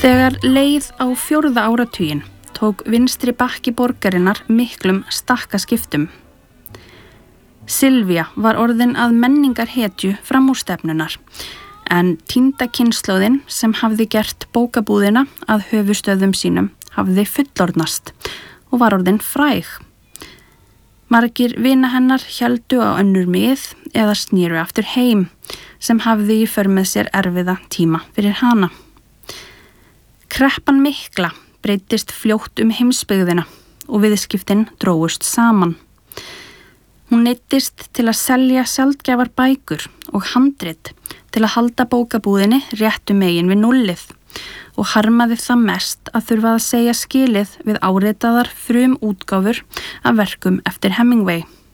Þegar leið á 4. áratuginn tók vinstri bakki borgarinnar miklum stakkaskiptum. Silvía var orðin að menningarhetju framúrstefnunar, en týnda kynslóðin sem hafði gert bókabúðina að höfuðstöðum sínum hafði fullorðnast og var orðin fræg. Margir vina hennar héldu á önnur mið eða snéru aftur heim sem hafði í för með sér erfiða tíma fyrir hana. Kreppan mikla breyttist fljótt heimsbyggðina og viðskiptin drógust saman. Hún neyddist til að selja sjaldgæfar bækur og handrit til að halda bókabúðinni réttu megin við núllið og harmaði það mest að þurfa að segja skilið við áritaðar útgáfur af verkum eftir Hemingway.